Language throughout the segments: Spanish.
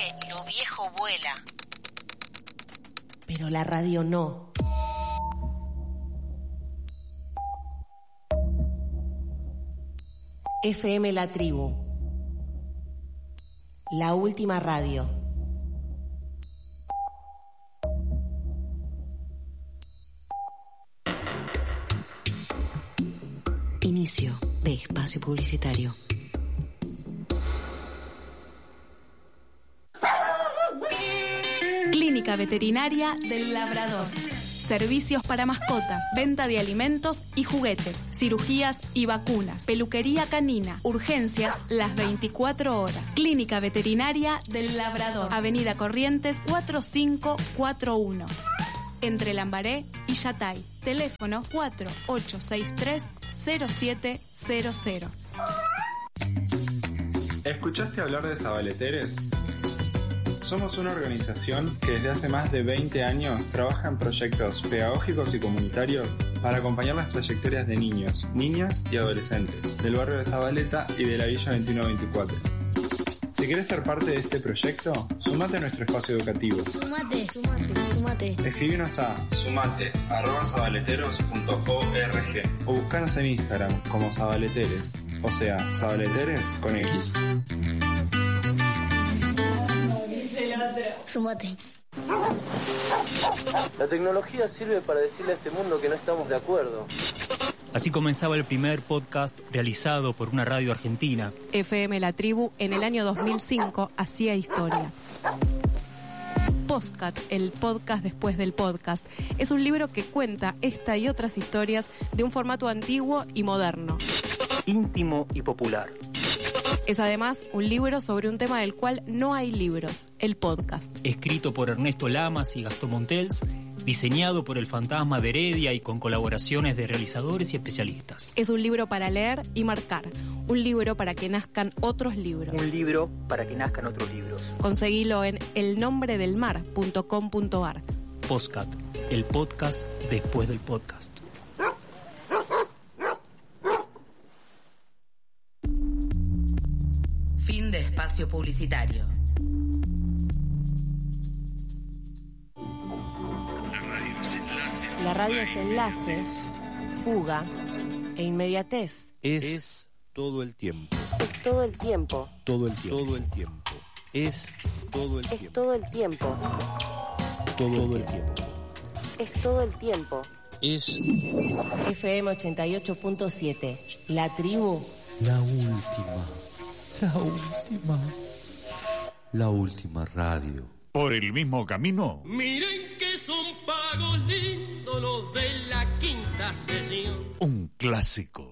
lo viejo vuela, pero la radio no. FM La Tribu, la última radio. Inicio de espacio publicitario. Clínica Veterinaria del Labrador. Servicios para mascotas, venta de alimentos y juguetes, cirugías y vacunas, peluquería canina, urgencias las 24 horas. Clínica Veterinaria del Labrador, Avenida Corrientes 4541, entre Lambaré y Yatay. Teléfono 4863-0700. ¿Escuchaste hablar de Sabaleteres? Somos una organización que desde hace más de 20 años trabaja en proyectos pedagógicos y comunitarios para acompañar las trayectorias de niños, niñas y adolescentes del barrio de Zabaleta y de la Villa 2124. Si querés ser parte de este proyecto, sumate a nuestro espacio educativo. Sumate. Escribinos a sumate@sabaleteros.org o buscanos en Instagram como Sabaleteres, o sea, Sabaleteres con X. Sumate. La tecnología sirve para decirle a este mundo que no estamos de acuerdo. Así comenzaba el primer podcast realizado por una radio argentina. FM La Tribu en el año 2005 hacía historia. Postcat, el podcast después del podcast, es un libro que cuenta esta y otras historias de un formato antiguo y moderno. Íntimo y popular. Es además un libro sobre un tema del cual no hay libros, el podcast. Escrito por Ernesto Lamas y Gastón Montels, diseñado por el Fantasma de Heredia y con colaboraciones de realizadores y especialistas. Es un libro para leer y marcar, un libro para que nazcan otros libros. Un libro para que nazcan otros libros. Conseguilo en elnombredelmar.com.ar. Postcat, el podcast después del podcast. Fin de espacio publicitario. La radio es enlace, fuga e inmediatez. Es todo el tiempo. Es todo el tiempo. Todo el tiempo. Todo el tiempo. Es todo el tiempo. Es todo el tiempo. Todo el tiempo. Es todo el tiempo. Es FM 88.7. La Tribu. la última. La última. La última radio. ¿Por el mismo camino? Miren que son pagos lindos los de la quinta sesión. Un clásico.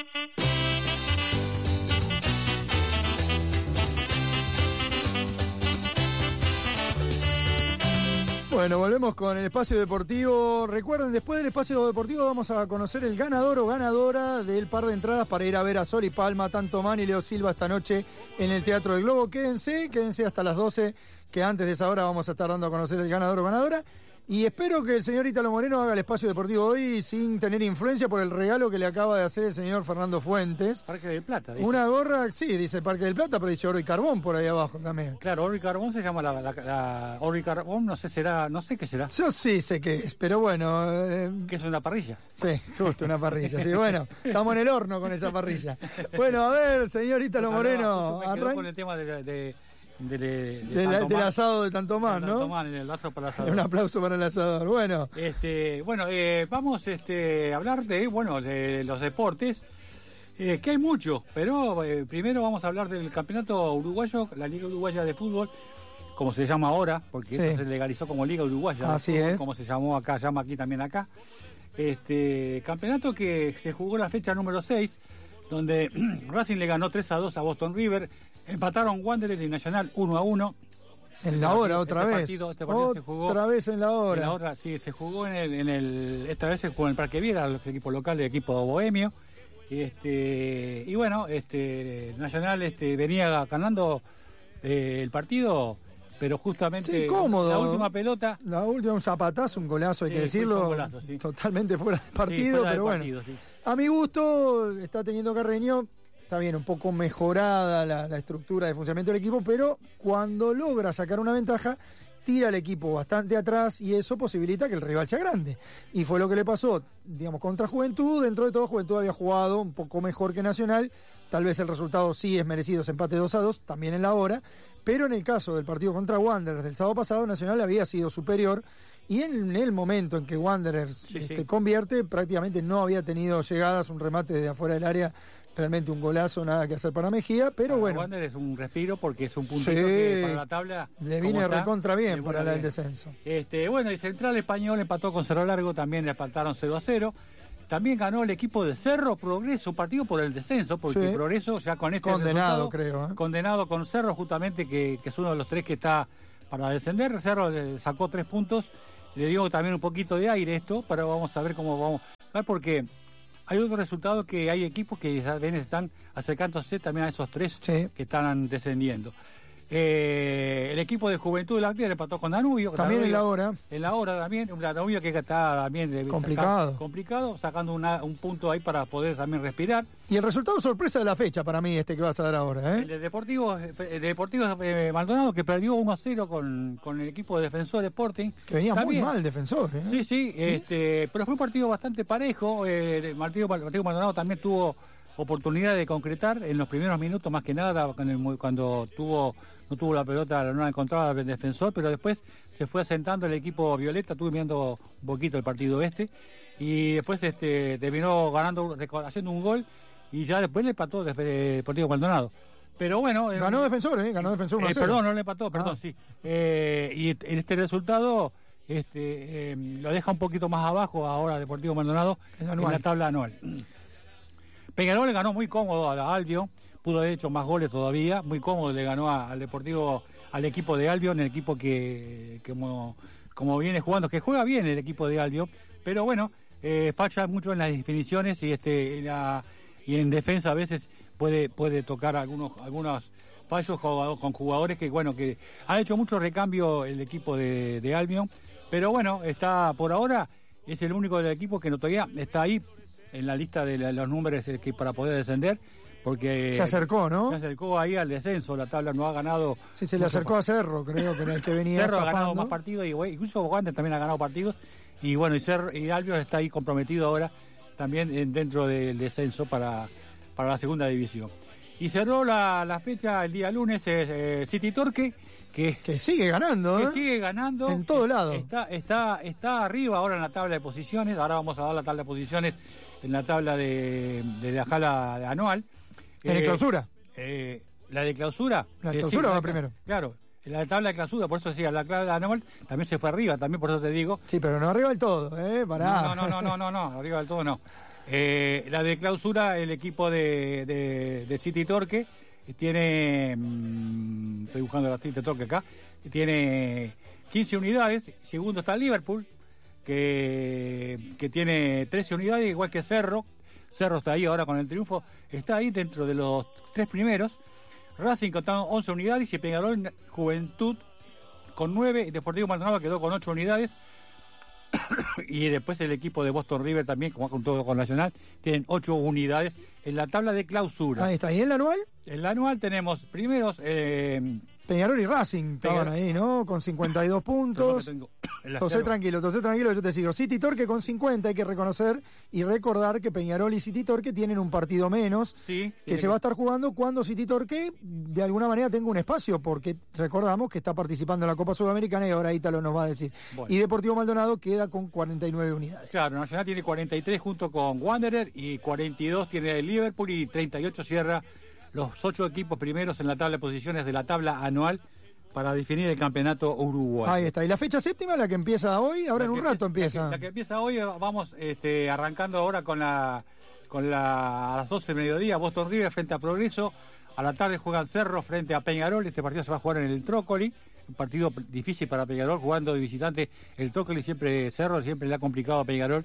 Bueno, volvemos con el espacio deportivo. Recuerden, después del espacio deportivo vamos a conocer el ganador o ganadora del par de entradas para ir a ver a Sol y Palma, Tanto Man y Leo Silva esta noche en el Teatro del Globo. Quédense hasta las 12, que antes de esa hora vamos a estar dando a conocer el ganador o ganadora. Y espero que el señor Ítalo Moreno haga el espacio deportivo hoy sin tener influencia por el regalo que le acaba de hacer el señor Fernando Fuentes. Parque del Plata, dice. Una gorra, sí, dice Parque del Plata, pero dice oro y carbón por ahí abajo también. Claro, oro y carbón se llama la oro y carbón, no sé qué será. Yo sí sé qué es, pero bueno... ¿Qué es una parrilla? Sí, justo una parrilla, sí, bueno, estamos en el horno con esa parrilla. Bueno, a ver, señor Ítalo Moreno, me quedo con el tema del asado de Tanto Man, ¿no? Tanto Man, el asador para el asador. Un aplauso para el asador. Bueno, vamos a hablar de los deportes, que hay mucho, pero primero vamos a hablar del campeonato uruguayo, la Liga Uruguaya de Fútbol, como se llama ahora, porque sí, esto se legalizó como Liga Uruguaya. Así fútbol, es. Como se llamó acá, llama aquí también acá. Campeonato que se jugó la fecha número 6, donde Racing le ganó 3-2 a Boston River. Empataron Wanderers y Nacional 1-1. En la hora, otra vez. Este partido se jugó. Otra vez en la hora. En la hora, sí, se jugó esta vez se jugó en el Parque Viera, el equipo local, el equipo bohemio. Nacional venía ganando el partido, pero justamente sí, cómodo. La última pelota. La última, un zapatazo, un golazo, hay que decirlo. Un golazo, sí. Totalmente fuera de partido, sí, pero partido, bueno. Sí. A mi gusto, está teniendo Carreño. está bien, un poco mejorada la estructura de funcionamiento del equipo, pero cuando logra sacar una ventaja, tira al equipo bastante atrás y eso posibilita que el rival sea grande. Y fue lo que le pasó, digamos, contra Juventud. Dentro de todo, Juventud había jugado un poco mejor que Nacional. Tal vez el resultado sí es merecido, ese empate 2-2, también en la hora. Pero en el caso del partido contra Wanderers del sábado pasado, Nacional había sido superior. Y en el momento en que Wanderers convierte, prácticamente no había tenido llegadas, un remate de afuera del área, realmente un golazo, nada que hacer para Mejía, pero bueno. Wanderers es un respiro porque es un puntito que para la tabla le viene recontra bien para el descenso. Bueno, el Central Español empató con Cerro Largo, también le empataron 0-0. También ganó el equipo de Cerro Progreso, un partido por el descenso, porque Progreso ya con este condenado, creo. Condenado con Cerro, justamente, que es uno de los 3 que está para descender. Cerro le sacó 3 puntos. Le dio también un poquito de aire esto, pero vamos a ver cómo vamos. Porque hay otro resultado, que hay equipos que están acercándose también a esos 3 que están descendiendo. El equipo de Juventud de la Piedra empató con Danubio. También en la hora. En la hora también. Un Danubio que está también complicado, sacando un punto ahí para poder también respirar. Y el resultado sorpresa de la fecha para mí, que vas a dar ahora. El Deportivo Maldonado, que perdió 1-0 con el equipo de Defensor Sporting. Que venía también muy mal Defensor. Sí, pero fue un partido bastante parejo. El partido Maldonado también tuvo oportunidad de concretar en los primeros minutos, más que nada cuando no tuvo la pelota, no la encontraba el Defensor, pero después se fue asentando el equipo violeta. Estuve mirando un poquito el partido y después terminó ganando, haciendo un gol, y ya después le empató Deportivo Maldonado. Pero bueno, ganó Defensor 1-0. Perdón, no le empató, sí. Y este resultado lo deja un poquito más abajo ahora Deportivo Maldonado en la tabla anual. Peñarol le ganó muy cómodo a Albion, pudo haber hecho más goles todavía, muy cómodo le ganó al equipo de Albion, el equipo que como viene jugando, que juega bien el equipo de Albion, pero bueno, falla mucho en las definiciones y en defensa a veces puede tocar algunos fallos con jugadores que ha hecho mucho recambio el equipo de Albion, pero bueno, está por ahora, es el único del equipo que todavía está ahí en la lista de los números que para poder descender, porque se acercó, ¿no? Se acercó ahí al descenso, la tabla no ha ganado. Sí, se le acercó a Cerro, creo que era el que venía Cerro zafando. Ha ganado más partidos, incluso Wander también ha ganado partidos, y bueno, y Albion está ahí comprometido ahora también dentro del descenso para la segunda división. Y cerró la fecha el día lunes City Torque, que sigue ganando, que sigue ganando en todo lado. Está arriba ahora en la tabla de posiciones. Ahora vamos a dar la tabla de posiciones en la tabla de la jala anual. ¿En clausura? La de clausura. La de clausura va primero. Claro, la tabla de clausura, por eso decía, la tabla anual también se fue arriba, también por eso te digo. Sí, pero no arriba del todo, pará. No, arriba del todo no. La de clausura, el equipo de City Torque tiene, estoy buscando la City Torque acá, tiene 15 unidades, segundo está Liverpool, que tiene 13 unidades, igual que Cerro está ahí ahora con el triunfo, está ahí dentro de los 3 primeros. Racing con 11 unidades y Peñarol Juventud con 9, y Deportivo Maldonado quedó con 8 unidades. Y después el equipo de Boston River también, como con todo con Nacional, tienen 8 unidades en la tabla de clausura. Ahí está. ¿Y en la anual? En la anual tenemos primeros Peñarol y Racing estaban ahí, ¿no? Con 52 puntos. Tosé tranquilo, yo te sigo. City Torque con 50, hay que reconocer y recordar que Peñarol y City Torque tienen un partido menos, que se va a estar jugando cuando City Torque de alguna manera tenga un espacio, porque recordamos que está participando en la Copa Sudamericana y ahora Ítalo nos va a decir. Bueno. Y Deportivo Maldonado queda con 49 unidades. Claro, Nacional tiene 43 junto con Wanderer y 42 tiene el Liverpool y 38 cierra los 8 equipos primeros en la tabla de posiciones de la tabla anual para definir el campeonato uruguayo. Ahí está. ¿Y la fecha séptima, la que empieza hoy? Ahora en un rato empieza. La que empieza hoy, vamos arrancando ahora a las 12 del mediodía, Boston River frente a Progreso. A la tarde juegan Cerro frente a Peñarol. Este partido se va a jugar en el Trócoli. Un partido difícil para Peñarol, jugando de visitante. El Trócoli Cerro siempre le ha complicado a Peñarol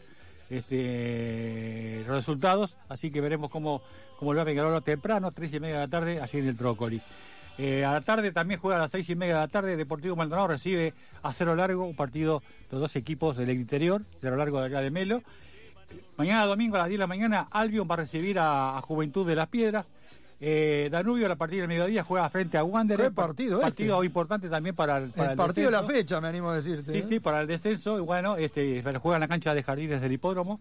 los resultados. Así que veremos cómo lo va Peñarol temprano, 3:30 de la tarde, allí en el Trócoli. A la tarde también juega a las 6:30 de la tarde. Deportivo Maldonado recibe a Cerro Largo, un partido de 2 equipos del interior, Cerro Largo de allá de Melo. Mañana domingo a las 10 de la mañana Albion va a recibir a Juventud de las Piedras. Danubio a partir del mediodía juega frente a Wanderers. ¿Qué partido Partido importante también para el partido descenso. de la fecha, me animo a decirte. Sí, para el descenso. Y bueno, juega en la cancha de Jardines del Hipódromo.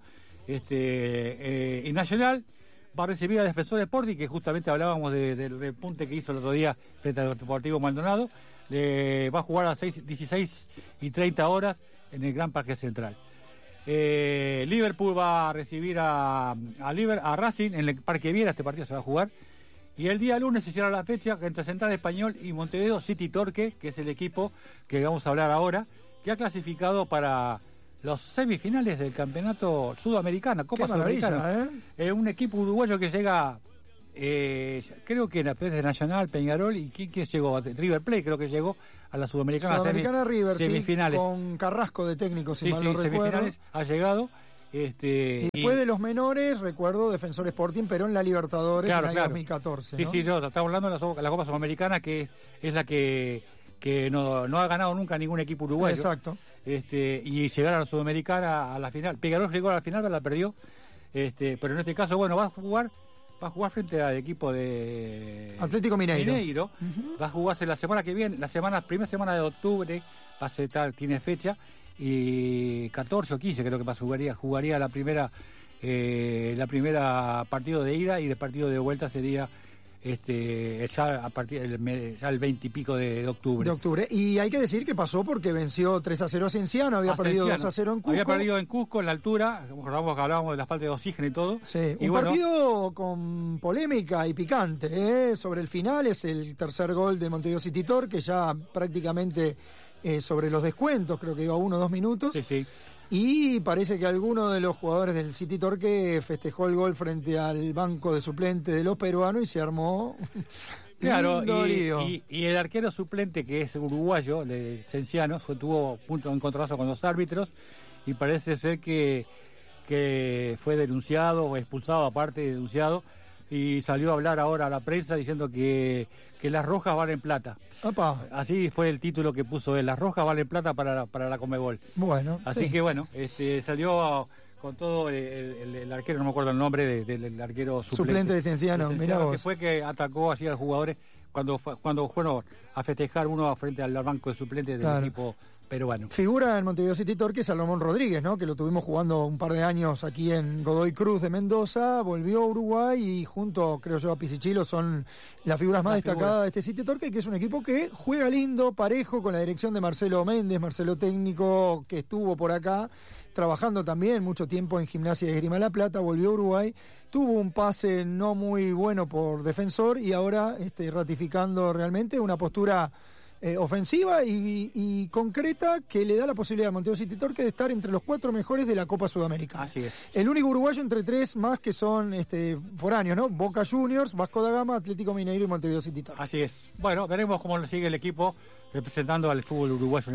Y Nacional va a recibir a Defensor Sporting, que justamente hablábamos del repunte que hizo el otro día frente al Deportivo Maldonado. Va a jugar a 16:30 horas en el Gran Parque Central. Liverpool va a recibir a Racing en el Parque Viera. Este partido se va a jugar. Y el día lunes se cierra la fecha entre Central Español y Montevideo City Torque, que es el equipo que vamos a hablar ahora, que ha clasificado para los semifinales del campeonato sudamericano, Copa Sudamericana. Un equipo uruguayo que llega, creo que de Nacional, Peñarol, y ¿quién llegó? River Plate creo que llegó a la Sudamericana River, semifinales. Sí, con Carrasco de técnico, si mal no recuerdo. Semifinales ha llegado. Y después de los menores, recuerdo Defensor Sporting, pero en la Libertadores en el 2014. Sí, estamos hablando de la Copa Sudamericana, que es la que no ha ganado nunca ningún equipo uruguayo. Exacto. Y llegar a la Sudamericana a la final. Peñarol llegó a la final, pero la perdió. Pero en este caso, bueno, va a jugar frente al equipo de Atlético Mineiro. Uh-huh. Va a jugarse la semana que viene, primera semana de octubre, tiene fecha. Y 14 o 15 creo que jugaría la primera partido de ida, y de partido de vuelta sería ya a partir ya el 20 y pico de octubre. Y hay que decir que pasó porque venció 3-0 a Cienciano, había perdido 2-0 en Cusco. Había perdido en Cusco en la altura, hablábamos de la falta de oxígeno y todo. Sí, y partido con polémica y picante, sobre el final es el tercer gol de Montevideo City Torque, que ya prácticamente sobre los descuentos, creo que iba 1 o 2 minutos. Sí. Y parece que alguno de los jugadores del City Torque festejó el gol frente al banco de suplente de los peruanos y se armó. Claro, y el arquero suplente, que es uruguayo, Cienciano, tuvo punto de encontronazo con los árbitros, y parece ser que fue denunciado o expulsado, aparte de denunciado, y salió a hablar ahora a la prensa diciendo que las rojas valen plata. Opa. Así fue el título que puso él, las rojas valen plata para la Conmebol. Bueno. Así que bueno, salió con todo el arquero, no me acuerdo el nombre del arquero suplente de Cienciano, mirá vos. Que fue que atacó así a los jugadores cuando fueron a festejar uno frente al banco de suplentes del equipo peruano. Figura en Montevideo City Torque Salomón Rodríguez, ¿no? Que lo tuvimos jugando un par de años aquí en Godoy Cruz de Mendoza, volvió a Uruguay y junto, creo yo, a Pisichilo son las figuras más destacadas de este City Torque, que es un equipo que juega lindo, parejo, con la dirección de Marcelo Méndez, Marcelo técnico, que estuvo por acá trabajando también mucho tiempo en Gimnasia de Esgrima La Plata, volvió a Uruguay, tuvo un pase no muy bueno por Defensor y ahora ratificando realmente una postura ofensiva y concreta que le da la posibilidad a Montevideo City Torque de estar entre los 4 mejores de la Copa Sudamericana. Así es. El único uruguayo entre 3 más que son foráneos, ¿no? Boca Juniors, Vasco da Gama, Atlético Mineiro y Montevideo City Torque. Así es. Bueno, veremos cómo sigue el equipo representando al fútbol uruguayo.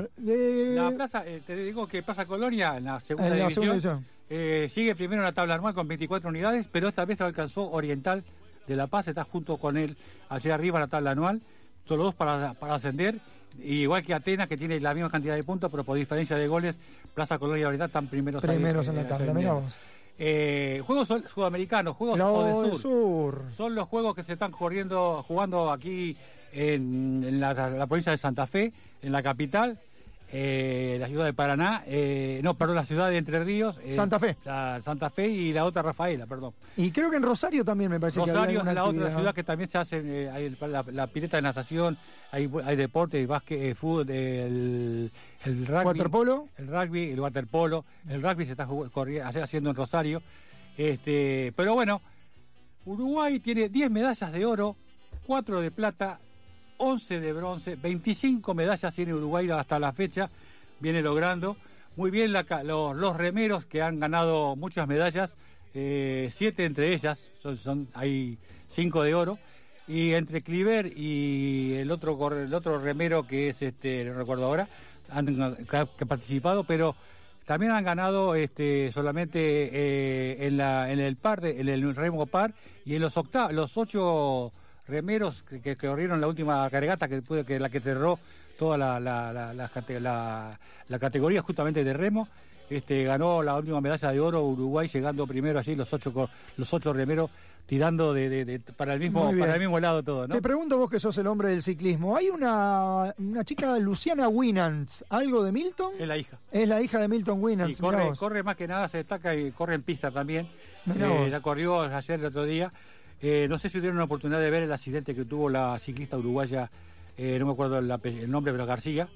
La plaza, te digo que Plaza Colonia, en la segunda división. Sigue primero en la tabla anual con 24 unidades, pero esta vez alcanzó Oriental de La Paz, está junto con él hacia arriba en la tabla anual. Son los dos para ascender, igual que Atenas, que tiene la misma cantidad de puntos, pero por diferencia de goles, Plaza Colonia y Oriental están primeros en la tabla. Mirá vos. Juegos sudamericanos, juegos del sur. Son los juegos que se están jugando aquí en la provincia de Santa Fe, en la capital, la ciudad de Paraná, la ciudad de Entre Ríos, Santa Fe. Santa Fe y la otra Rafaela, perdón. Y creo que en Rosario también me parece Rosario que hay es la actividad, otra ciudad que también se hace, hay la pileta de natación, hay deporte, básquet, fútbol, el rugby, waterpolo, el waterpolo, el rugby se está haciendo en Rosario, pero bueno, Uruguay tiene 10 medallas de oro, 4 de plata, 11 de bronce, 25 medallas tiene Uruguay hasta la fecha, viene logrando muy bien los remeros que han ganado muchas medallas, 7 entre ellas, hay 5 de oro, y entre Cliver y el otro remero que es, no recuerdo ahora, han participado, pero también han ganado solamente en el remo par y en los 8 remeros que corrieron la última regata la que cerró toda la categoría justamente de remo. ganó la última medalla de oro Uruguay, llegando primero allí los ocho remeros, tirando para el mismo lado todo, ¿no? Te pregunto vos que sos el hombre del ciclismo, hay una chica, Luciana Winans, ¿algo de Milton? Es la hija. Es la hija de Milton Winans. Sí, corre más que nada, se destaca y corre en pista también. La corrió ayer, el otro día. No sé si tuvieron la oportunidad de ver el accidente que tuvo la ciclista uruguaya, no me acuerdo el nombre, pero García.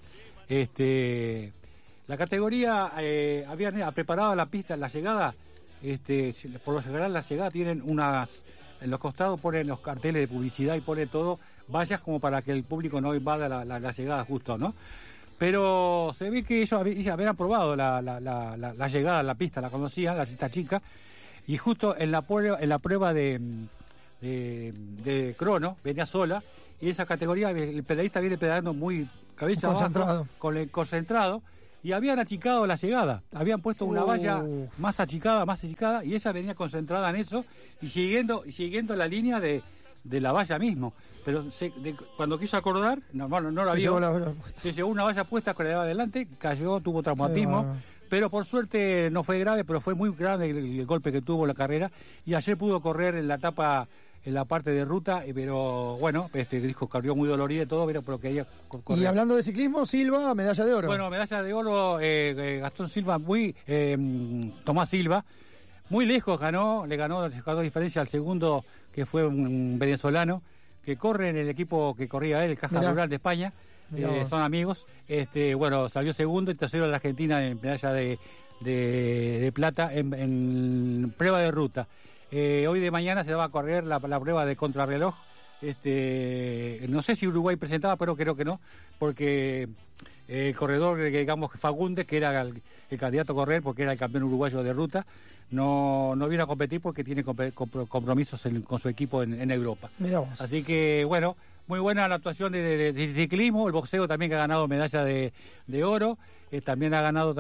La categoría había preparado la pista en la llegada. Por lo general la llegada tienen en los costados ponen los carteles de publicidad y pone todo vallas como para que el público no invada la llegada justo, ¿no? Pero se ve que ellos habían probado la llegada a la pista, la conocían, esta chica, y justo en la prueba de crono venía sola, y esa categoría el pedalista viene pedaleando muy cabeza abajo, concentrado, y habían achicado la llegada, habían puesto una valla más achicada, y ella venía concentrada en eso y siguiendo la línea de la valla mismo, pero cuando quiso acordar, no la vio, se llevó una valla puesta con la de adelante, cayó, tuvo traumatismo, pero por suerte no fue grave, pero fue muy grave el golpe que tuvo la carrera, y ayer pudo correr en la etapa, en la parte de ruta, pero bueno, dijo corrió muy dolorido y todo, pero quería correr. Y hablando de ciclismo, Silva, medalla de oro. Bueno, medalla de oro, Gastón Silva, Tomás Silva, muy lejos le ganó diferencia al segundo, que fue un venezolano, que corre en el equipo que corría él, el Caja Rural de España, son amigos, salió segundo y tercero en la Argentina en medalla de plata en prueba de ruta. Hoy de mañana se va a correr la prueba de contrarreloj. No sé si Uruguay presentaba, pero creo que no, porque el corredor, digamos, Fagundes, que era el candidato a correr porque era el campeón uruguayo de ruta, no vino a competir porque tiene compromisos con su equipo en Europa. Así que, bueno, muy buena la actuación de ciclismo. El boxeo también, que ha ganado medalla de oro. También ha ganado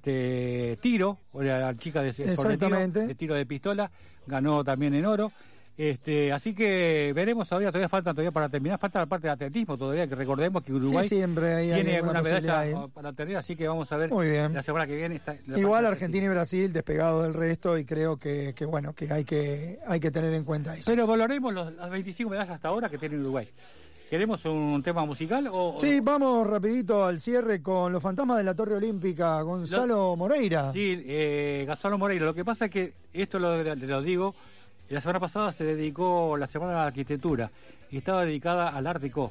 tiro, la chica de tiro de pistola, ganó también en oro. Así que veremos todavía falta para terminar, falta la parte de atletismo todavía, que recordemos que Uruguay tiene una medalla para tener, así que vamos a ver. Muy bien. La semana que viene. Igual Argentina y Brasil despegados del resto, y creo que hay que tener en cuenta eso. Pero valoremos las 25 medallas hasta ahora que tiene Uruguay. ¿Queremos un tema musical? Sí, vamos rapidito al cierre con los fantasmas de la Torre Olímpica, Gonzalo Moreira. Sí, Gonzalo Moreira. Lo que pasa es que, esto lo digo, la semana pasada se dedicó la Semana de la Arquitectura y estaba dedicada al Art Deco.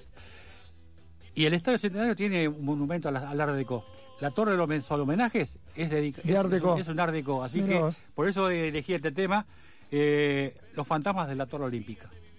Y el Estadio Centenario tiene un monumento al Art Deco. La Torre de los Homenajes es un Art Deco. Así que por eso elegí este tema, Los fantasmas de la Torre Olímpica.